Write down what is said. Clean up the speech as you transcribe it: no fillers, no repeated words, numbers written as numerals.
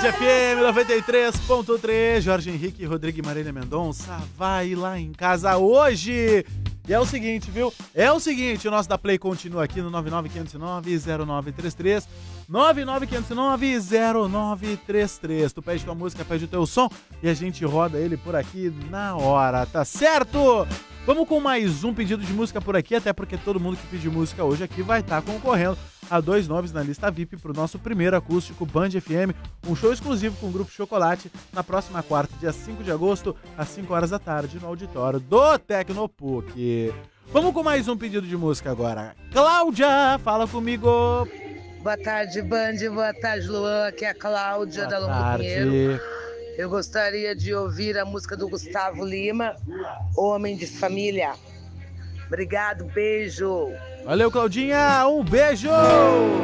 FM 93.3, Jorge Henrique e Rodrigo Marília Mendonça vai lá em casa hoje. E é o seguinte, viu? O nosso da Play continua aqui no 99509-0933, 99509-0933. Tu pede tua música, pede o teu som e a gente roda ele por aqui na hora, tá certo? Vamos com mais um pedido de música por aqui, até porque todo mundo que pediu música hoje aqui vai estar concorrendo a 2 nomes na lista VIP pro nosso primeiro acústico Band FM, um show exclusivo com o Grupo Chocolate, na próxima quarta, dia 5 de agosto, às 5 horas da tarde, no auditório do Tecnopuc. Vamos com mais um pedido de música agora. Cláudia, fala comigo. Boa tarde, Band. Boa tarde, Luan. Aqui é a Cláudia da Lombo Pinheiro. Eu gostaria de ouvir a música do Gustavo Lima, Homem de Família. Obrigado, beijo. Valeu, Claudinha. Um beijo.